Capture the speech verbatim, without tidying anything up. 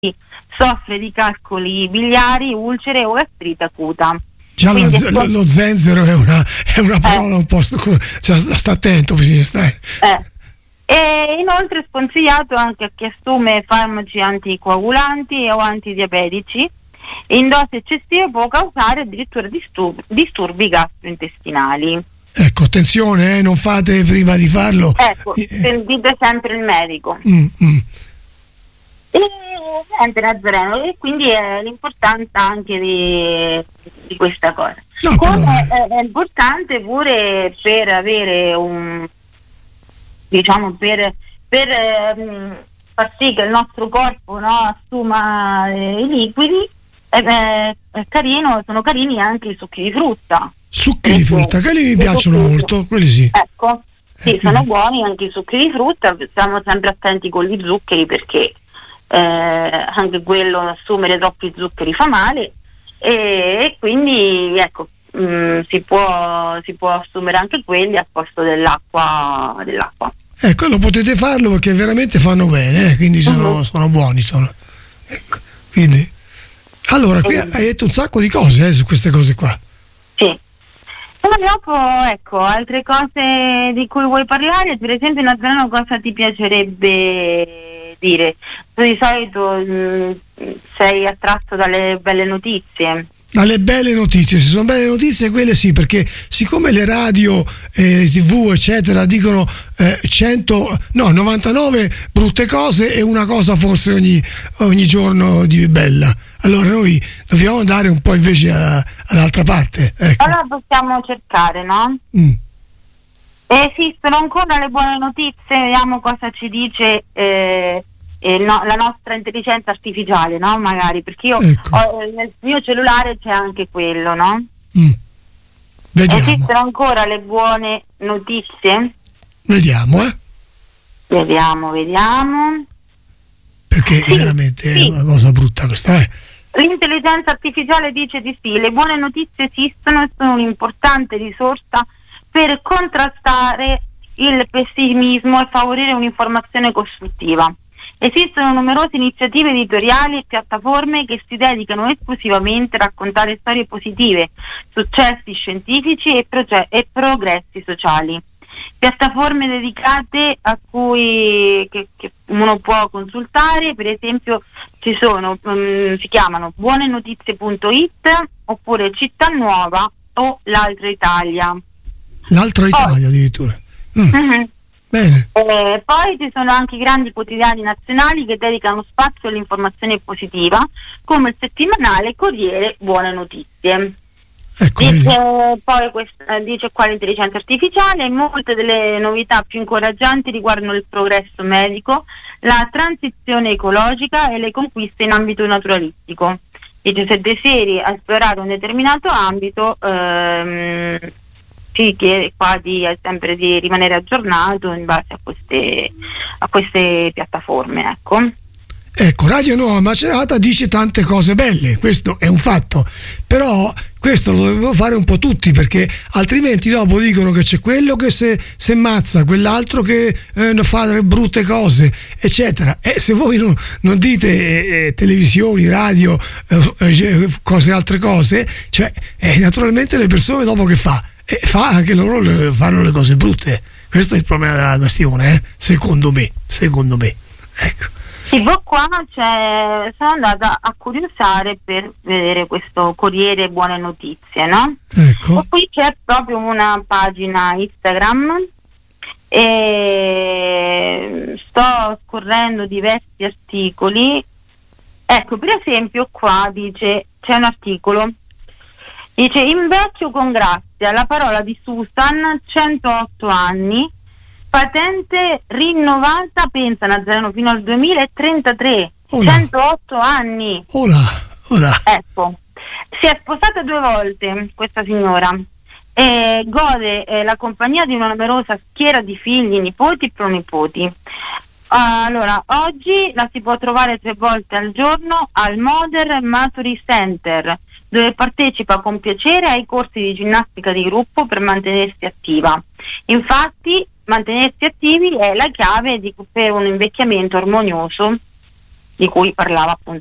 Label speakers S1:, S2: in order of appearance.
S1: soffre di calcoli biliari, ulcere o gastrite acuta.
S2: Già
S1: Quindi,
S2: lo, lo, lo zenzero è una, è una parola eh, un po' st- cioè, sta attento, bisogna stare.
S1: Eh. E inoltre è sconsigliato anche a chi assume farmaci anticoagulanti o antidiabetici. In dose eccessive può causare addirittura disturbi, disturbi gastrointestinali.
S2: Ecco, attenzione, eh, non fate prima di farlo.
S1: Ecco, sentite sempre il medico.
S2: Mm, mm.
S1: E niente, Nazareno, e quindi è l'importanza anche di, di questa cosa.
S2: No,
S1: Come è, è importante pure per avere un, diciamo, per, per ehm, far sì che il nostro corpo, no, assuma eh, i liquidi, eh, beh, è carino, sono carini anche i succhi di frutta.
S2: Succhi di frutta, quelli mi piacciono molto, quelli sì.
S1: Ecco, sì,
S2: eh,
S1: sono buoni anche i succhi di frutta, stiamo sempre attenti con gli zuccheri perché eh, anche quello, assumere troppi zuccheri fa male, e, e quindi ecco, mh, si può si può assumere anche quelli al posto dell'acqua dell'acqua.
S2: Eh, quello potete farlo perché veramente fanno bene, eh, quindi sono, uh-huh. sono buoni, sono. Ecco, quindi allora, qui hai detto un sacco di cose eh, su queste cose qua.
S1: Sì. Poi dopo, ecco, altre cose di cui vuoi parlare, per esempio, Nazareno, cosa ti piacerebbe dire? Tu di solito mh, sei attratto dalle belle notizie.
S2: Dalle belle notizie, se sono belle notizie quelle sì, perché siccome le radio, eh, tivù eccetera dicono eh, cento, no, novantanove brutte cose e una cosa forse ogni, ogni giorno di bella, allora noi dobbiamo andare un po' invece a, all'altra parte, ecco.
S1: Allora possiamo cercare, no?
S2: Mm.
S1: Esistono ancora le buone notizie, vediamo cosa ci dice eh, Eh, no, la nostra intelligenza artificiale, no? Magari, perché io
S2: ecco.
S1: ho, nel mio cellulare c'è anche quello, no?
S2: Mm. Vediamo.
S1: Esistono ancora le buone notizie?
S2: Vediamo, eh?
S1: Vediamo, vediamo.
S2: Perché
S1: sì,
S2: veramente
S1: sì.
S2: è una cosa brutta questa, eh?
S1: L'intelligenza artificiale dice di sì, le buone notizie esistono e sono un'importante risorsa per contrastare il pessimismo e favorire un'informazione costruttiva. Esistono numerose iniziative editoriali e piattaforme che si dedicano esclusivamente a raccontare storie positive, successi scientifici e, proge- e progressi sociali. Piattaforme dedicate a cui che, che uno può consultare, per esempio ci sono, um, si chiamano buonenotizie punto it oppure Città Nuova o L'Altra Italia.
S2: L'Altra Italia oh. addirittura. Mm.
S1: Mm-hmm.
S2: Bene.
S1: Eh, poi ci sono anche i grandi quotidiani nazionali che dedicano spazio all'informazione positiva, come il settimanale Corriere Buone Notizie.
S2: Ecco,
S1: dice, poi questa, dice qua l'intelligenza artificiale, molte delle novità più incoraggianti riguardano il progresso medico, la transizione ecologica e le conquiste in ambito naturalistico. Dice, se desideri esplorare un determinato ambito, ehm, si chiede qua di sempre di rimanere aggiornato in base a queste a queste piattaforme, ecco.
S2: Ecco, Radio Nuova Macerata dice tante cose belle, questo è un fatto, però questo lo dovevo fare un po' tutti, perché altrimenti dopo dicono che c'è quello che se, se ammazza, quell'altro che eh, fa delle brutte cose, eccetera. E se voi non, non dite eh, televisioni, radio, eh, cose, altre cose, cioè eh, naturalmente le persone dopo che fa? E fa anche loro le, fanno le cose brutte. Questo è il problema della questione, eh? secondo me, secondo me. Ecco.
S1: Tipo qua cioè, sono andata a curiosare per vedere questo Corriere Buone Notizie, no?
S2: Ecco.
S1: E qui c'è proprio una pagina Instagram e sto scorrendo diversi articoli. Ecco, per esempio qua dice, c'è un articolo, dice invecchio con grazia, la parola di Susan, centootto anni, patente rinnovata, pensa Nazareno, fino al duemilatrentatré. Ola. centootto anni.
S2: Ola, ola.
S1: Ecco, si è sposata due volte questa signora e gode eh, la compagnia di una numerosa schiera di figli, nipoti e pronipoti. Uh, allora, oggi la si può trovare tre volte al giorno al Modern Maturi Center, dove partecipa con piacere ai corsi di ginnastica di gruppo per mantenersi attiva. Infatti, mantenersi attivi è la chiave di, per un invecchiamento armonioso di cui parlava appunto